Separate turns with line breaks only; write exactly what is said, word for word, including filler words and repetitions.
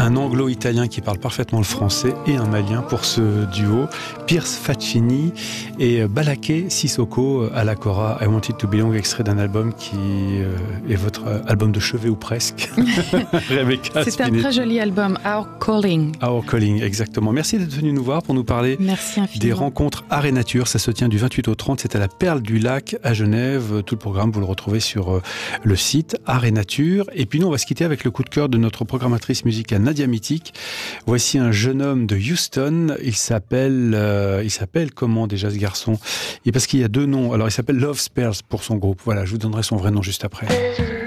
Un anglo-italien qui parle parfaitement le français et un malien pour ce duo. Pierce Faccini et Balaké Sissoko à la Cora. I Want It to Belong, extrait d'un album qui est votre album de chevet ou presque. Rebecca
C'est un très joli album, Our Calling.
Our Calling, exactement. Merci d'être venu nous voir pour nous parler des rencontres Art et Nature. Ça se tient du vingt-huit au trente. C'est à la Perle du Lac à Genève. Tout le programme, vous le retrouvez sur le site Art et Nature. Et puis nous, on va se quitter avec le coup de cœur de notre programmatrice musicale Nadia Mythique. Voici un jeune homme de Houston. Il s'appelle, euh, il s'appelle comment déjà ce garçon? Et parce qu'il y a deux noms. Alors il s'appelle Love Spears pour son groupe. Voilà, je vous donnerai son vrai nom juste après.